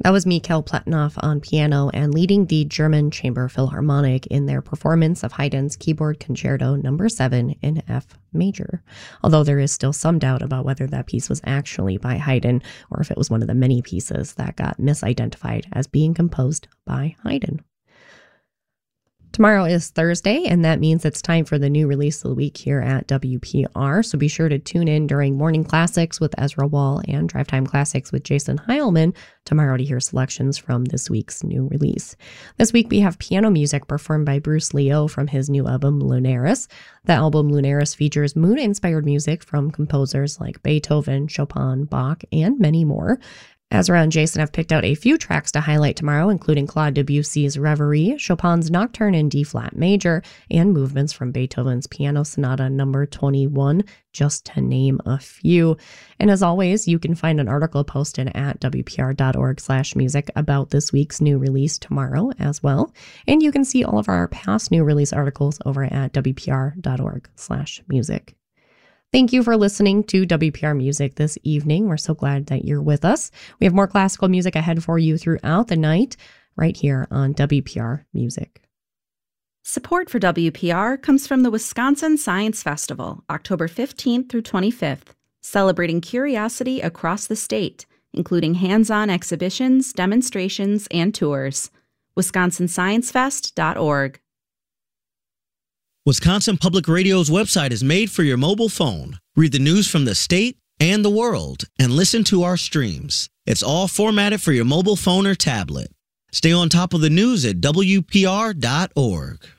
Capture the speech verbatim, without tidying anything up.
That was Mikhail Platonoff on piano and leading the German Chamber Philharmonic in their performance of Haydn's Keyboard Concerto number seven in F major. Although there is still some doubt about whether that piece was actually by Haydn or if it was one of the many pieces that got misidentified as being composed by Haydn. Tomorrow is Thursday, and that means it's time for the new release of the week here at W P R, so be sure to tune in during Morning Classics with Ezra Wall and Drive Time Classics with Jason Heilman tomorrow to hear selections from this week's new release. This week we have piano music performed by Bruce Leo from his new album Lunaris. The album Lunaris features moon-inspired music from composers like Beethoven, Chopin, Bach, and many more. Ezra and Jason have picked out a few tracks to highlight tomorrow, including Claude Debussy's Reverie, Chopin's Nocturne in D-flat major, and movements from Beethoven's Piano Sonata number twenty-one, just to name a few. And as always, you can find an article posted at wpr.org slash music about this week's new release tomorrow as well. And you can see all of our past new release articles over at wpr.org slash music. Thank you for listening to W P R Music this evening. We're so glad that you're with us. We have more classical music ahead for you throughout the night, right here on W P R Music. Support for W P R comes from the Wisconsin Science Festival, October fifteenth through twenty-fifth, celebrating curiosity across the state, including hands-on exhibitions, demonstrations, and tours. wisconsin science fest dot org. Wisconsin Public Radio's website is made for your mobile phone. Read the news from the state and the world and listen to our streams. It's all formatted for your mobile phone or tablet. Stay on top of the news at W P R dot org.